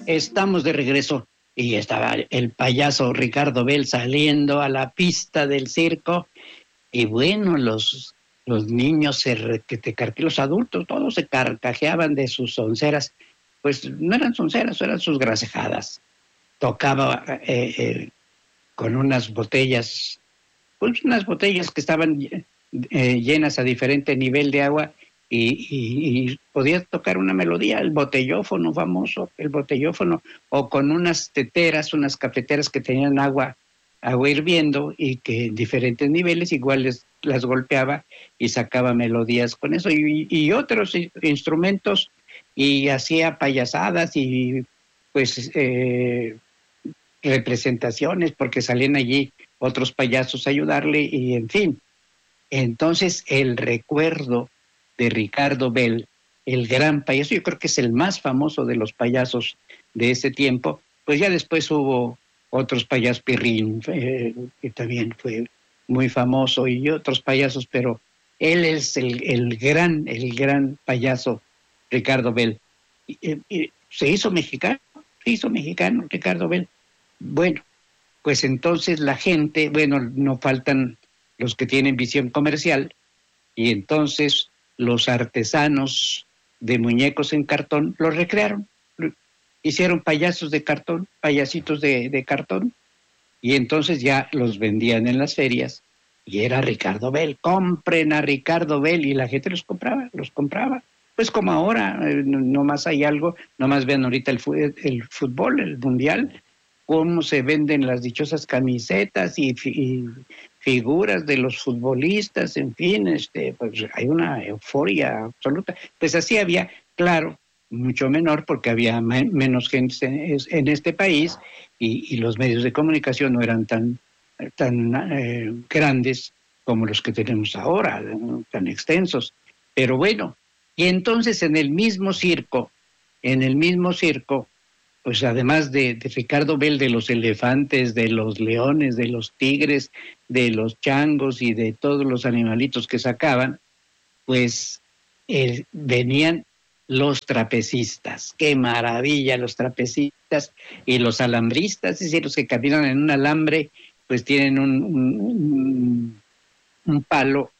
estamos de regreso. Y estaba el payaso Ricardo Bell saliendo a la pista del circo. Y bueno, los niños, los adultos, todos se carcajeaban de sus sonceras. Pues no eran sonceras, eran sus gracejadas. Tocaba con unas botellas, pues unas botellas que estaban llenas a diferente nivel de agua y podía tocar una melodía, el botellófono famoso, el botellófono, o con unas teteras, unas cafeteras que tenían agua hirviendo y que en diferentes niveles igual las golpeaba y sacaba melodías con eso y otros instrumentos y hacía payasadas y pues representaciones porque salían allí otros payasos a ayudarle y en fin. Entonces el recuerdo de Ricardo Bell, el gran payaso, yo creo que es el más famoso de los payasos de ese tiempo, pues ya después hubo otros payasos, Pirrín, que también fue muy famoso, y otros payasos, pero él es el gran payaso Ricardo Bell. Se hizo mexicano Ricardo Bell. Bueno, pues entonces la gente, bueno, no faltan los que tienen visión comercial, y entonces los artesanos de muñecos en cartón los recrearon. Hicieron payasos de cartón, payasitos de cartón, y entonces ya los vendían en las ferias, y era Ricardo Bell, compren a Ricardo Bell, y la gente los compraba. Pues como ahora, nomás hay algo, nomás vean ahorita el fútbol, el mundial, cómo se venden las dichosas camisetas y figuras de los futbolistas, en fin, pues hay una euforia absoluta. Pues así había, claro, mucho menor porque había menos gente en este país y los medios de comunicación no eran tan grandes como los que tenemos ahora, tan extensos. Pero bueno, y entonces en el mismo circo, pues además de Ricardo Bell, de los elefantes, de los leones, de los tigres, de los changos y de todos los animalitos que sacaban, pues venían los trapecistas. ¡Qué maravilla los trapecistas! Y los alambristas, es decir, los que caminan en un alambre, pues tienen un palo,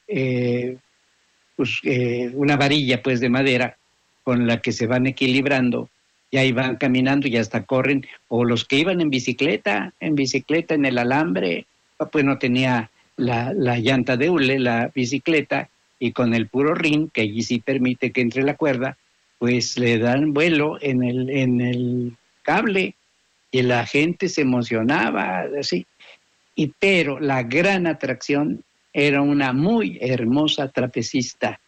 una varilla pues de madera con la que se van equilibrando y ahí van caminando y hasta corren, o los que iban en bicicleta en el alambre, pues no tenía la llanta de hule, la bicicleta, y con el puro rin, que allí sí permite que entre la cuerda, pues le dan vuelo en el cable, y la gente se emocionaba, así. Pero la gran atracción era una muy hermosa trapecista,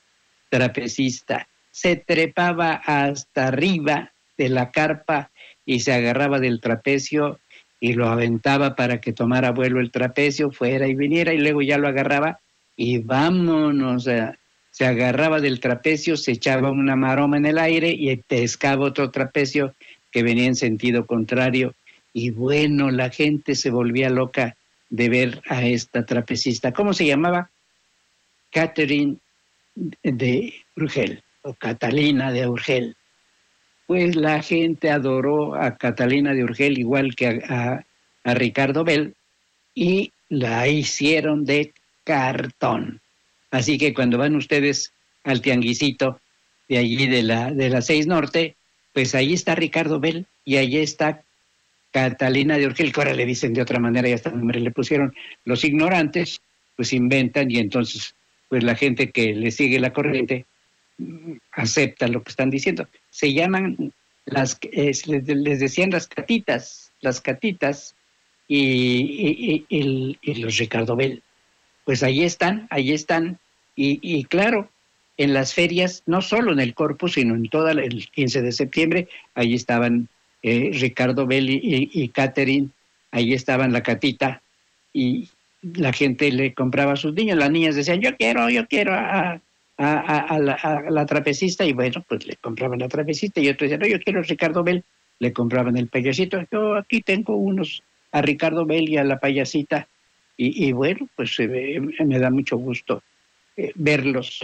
se trepaba hasta arriba de la carpa y se agarraba del trapecio y lo aventaba para que tomara vuelo el trapecio, fuera y viniera, y luego ya lo agarraba y vámonos, se agarraba del trapecio, se echaba una maroma en el aire y pescaba otro trapecio que venía en sentido contrario, y bueno, la gente se volvía loca de ver a esta trapecista. ¿Cómo se llamaba? Catherine de Urgel, o Catalina de Urgel. Pues la gente adoró a Catalina de Urgel igual que a Ricardo Bell, y la hicieron de cartón. Así que cuando van ustedes al tianguisito de allí de la 6 Norte, pues ahí está Ricardo Bell y allí está Catalina de Urgel, que ahora le dicen de otra manera y hasta nombre le pusieron. Los ignorantes pues inventan, y entonces pues la gente que le sigue la corriente acepta lo que están diciendo. Se llaman les decían las catitas y los Ricardo Bell. Pues ahí están, y claro, en las ferias, no solo en el Corpus, sino en toda el 15 de septiembre, ahí estaban Ricardo Bell y Catherine, ahí estaban la catita, y la gente le compraba a sus niños, las niñas decían, yo quiero a la trapecista, y bueno, pues le compraban la trapecista, y otros decían, no, yo quiero a Ricardo Bell, le compraban el payasito. Yo aquí tengo unos a Ricardo Bell y a la payasita, y bueno, pues me da mucho gusto verlos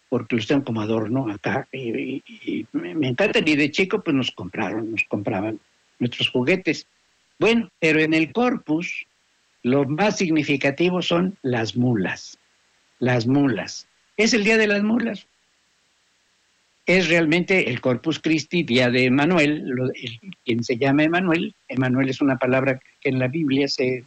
porque los tengo como adorno acá, y me encantan, y de chico pues nos compraban nuestros juguetes. Bueno, pero en el Corpus lo más significativo son las mulas. Las mulas. Es el día de las mulas. Es realmente el Corpus Christi, día de Emanuel, quien se llama Emanuel. Emanuel es una palabra que en la Biblia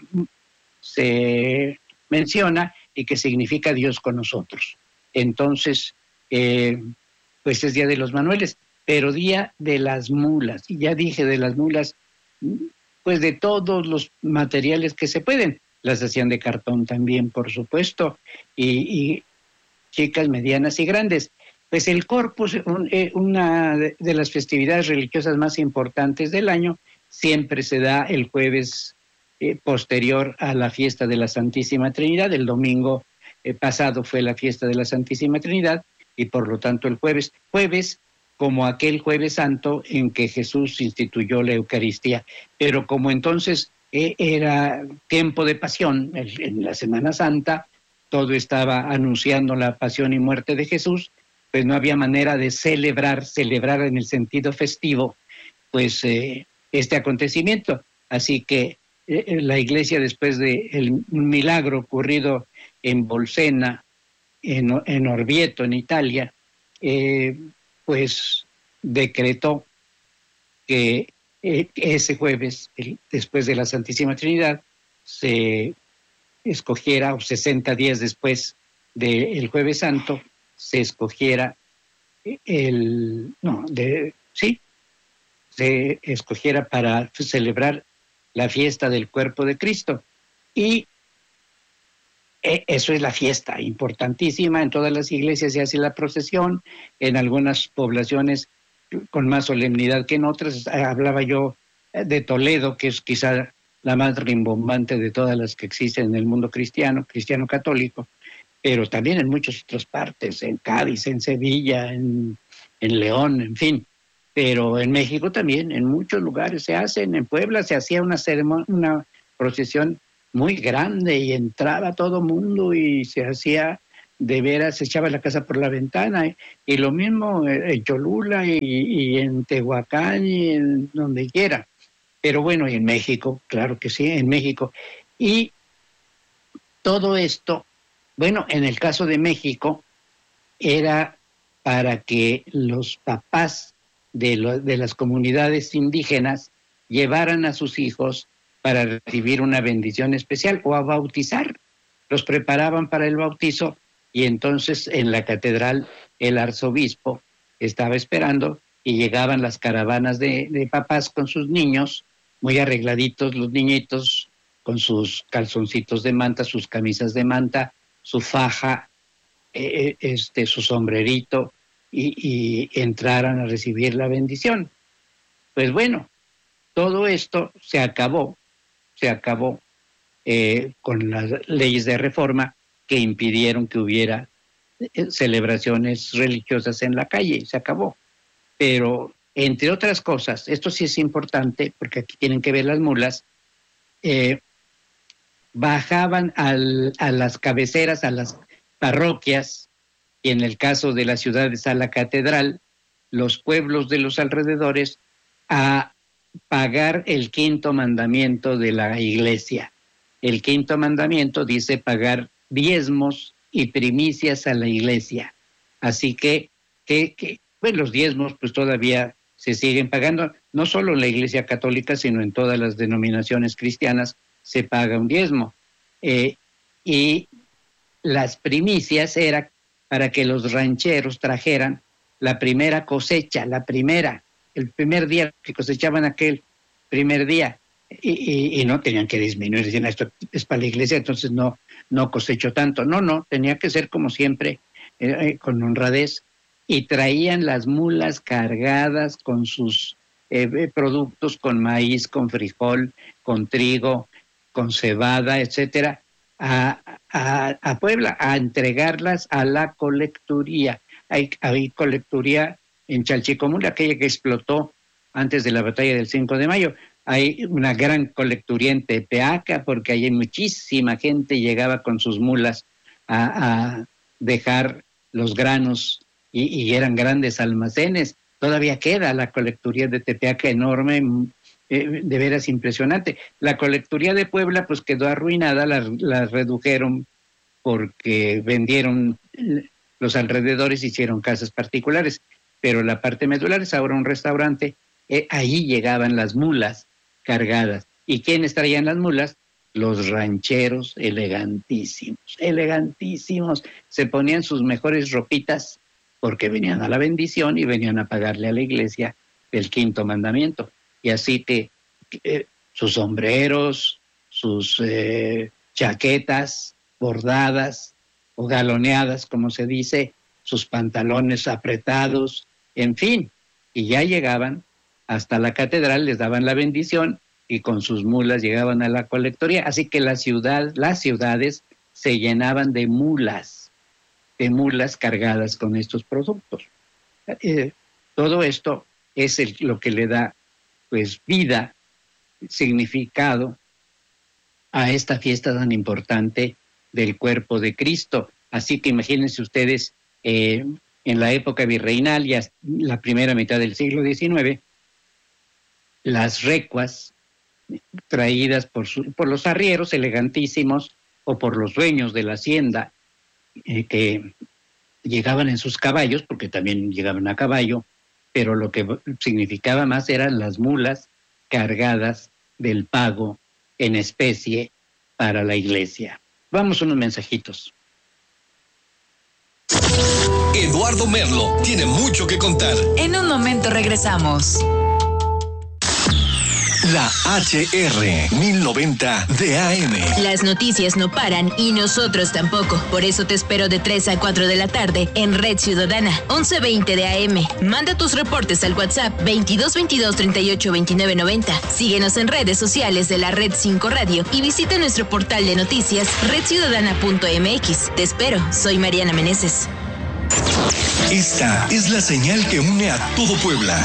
se menciona y que significa Dios con nosotros. Entonces, pues es día de los Manueles, pero día de las mulas. Y ya dije de las mulas, pues de todos los materiales que se pueden. Las hacían de cartón también, por supuesto, y chicas, medianas y grandes. Pues el Corpus, una de las festividades religiosas más importantes del año, siempre se da el jueves posterior a la fiesta de la Santísima Trinidad. El domingo pasado fue la fiesta de la Santísima Trinidad y por lo tanto el jueves como aquel Jueves Santo en que Jesús instituyó la Eucaristía. Pero como entonces era tiempo de pasión, en la Semana Santa, todo estaba anunciando la pasión y muerte de Jesús, pues no había manera de celebrar en el sentido festivo, pues este acontecimiento. Así que la Iglesia, después del milagro ocurrido en Bolsena, en Orvieto, en Italia, pues decretó que ese jueves, después de la Santísima Trinidad, se escogiera, o 60 días después del Jueves Santo, se escogiera se escogiera para celebrar la fiesta del cuerpo de Cristo. Y eso es la fiesta importantísima. En todas las iglesias se hace la procesión, en algunas poblaciones con más solemnidad que en otras. Hablaba yo de Toledo, que es quizá la más rimbombante de todas las que existen en el mundo cristiano católico, pero también en muchas otras partes, en Cádiz, en Sevilla, en León, en fin. Pero en México también, en muchos lugares se hacen. En Puebla se hacía una procesión muy grande y entraba todo mundo y se hacía de veras, se echaba la casa por la ventana. Y lo mismo en Cholula y en Tehuacán y en donde quiera. Pero bueno, y en México, claro que sí, en México. Y todo esto, bueno, en el caso de México, era para que los papás de las comunidades indígenas llevaran a sus hijos para recibir una bendición especial o a bautizar. Los preparaban para el bautizo y entonces en la catedral el arzobispo estaba esperando y llegaban las caravanas de papás con sus niños, muy arregladitos los niñitos, con sus calzoncitos de manta, sus camisas de manta, su faja, su sombrerito, y entraran a recibir la bendición. Pues bueno, todo esto se acabó con las leyes de reforma que impidieron que hubiera celebraciones religiosas en la calle, se acabó. Pero, entre otras cosas, esto sí es importante, porque aquí tienen que ver las mulas, bajaban a las cabeceras, a las parroquias, y en el caso de las ciudades a la catedral, los pueblos de los alrededores, a pagar el quinto mandamiento de la iglesia. El quinto mandamiento dice pagar diezmos y primicias a la iglesia. Así que pues los diezmos pues todavía se siguen pagando, no solo en la Iglesia Católica, sino en todas las denominaciones cristianas se paga un diezmo. Y las primicias era para que los rancheros trajeran la primera cosecha, el primer día que cosechaban aquel primer día, y no tenían que disminuir, decían, esto es para la iglesia, entonces no cosecho tanto. No, tenía que ser como siempre, con honradez, y traían las mulas cargadas con sus productos, con maíz, con frijol, con trigo, con cebada, etcétera, a Puebla, a entregarlas a la colecturía. Hay colecturía en Chalchicomula, aquella que explotó antes de la batalla del 5 de mayo. Hay una gran colecturía en Tepeaca, porque ahí muchísima gente llegaba con sus mulas a dejar los granos y eran grandes almacenes. Todavía queda la colecturía de Tepeaca enorme, de veras impresionante. La colecturía de Puebla pues quedó arruinada, la redujeron porque vendieron los alrededores, hicieron casas particulares, pero la parte medular es ahora un restaurante. Ahí llegaban las mulas cargadas. ¿Y quiénes traían las mulas? Los rancheros elegantísimos, elegantísimos. Se ponían sus mejores ropitas porque venían a la bendición y venían a pagarle a la iglesia el 5º mandamiento. Y así que sus sombreros, sus chaquetas bordadas o galoneadas, como se dice, sus pantalones apretados, en fin, y ya llegaban hasta la catedral, les daban la bendición y con sus mulas llegaban a la colectoría. Así que las ciudades se llenaban de mulas cargadas con estos productos. Todo esto es lo que le da pues vida, significado a esta fiesta tan importante del cuerpo de Cristo. Así que imagínense ustedes, en la época virreinal, ya la primera mitad del siglo XIX, las recuas traídas por los arrieros elegantísimos o por los dueños de la hacienda, que llegaban en sus caballos, porque también llegaban a caballo, pero lo que significaba más eran las mulas cargadas del pago en especie para la iglesia. Vamos a unos mensajitos. Eduardo Merlo tiene mucho que contar. En un momento regresamos. La HR 1090 de AM. Las noticias no paran y nosotros tampoco. Por eso te espero de 3 a 4 de la tarde en Red Ciudadana, 1120 de AM. Manda tus reportes al WhatsApp 2222 38 29 90. Síguenos en redes sociales de la Red 5 Radio y visita nuestro portal de noticias redciudadana.mx. Te espero, soy Mariana Meneses. Esta es la señal que une a todo Puebla.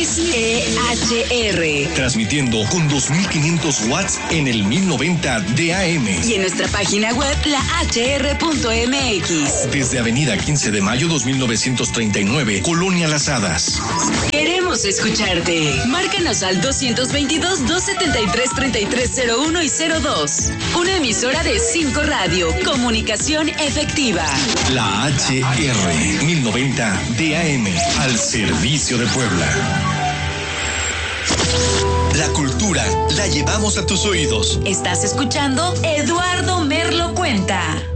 XEHR. Transmitiendo con 2500 watts en el 1090 de AM. Y en nuestra página web, lahr.mx. Desde Avenida 15 de Mayo 2939, Colonia Las Hadas. Queremos escucharte. Márcanos al 222-273-3301 y 02. Una emisora de 5 Radio. Comunicación efectiva. La HR 1090 de AM, al servicio de Puebla. La cultura la llevamos a tus oídos. Estás escuchando Eduardo Merlo Cuenta.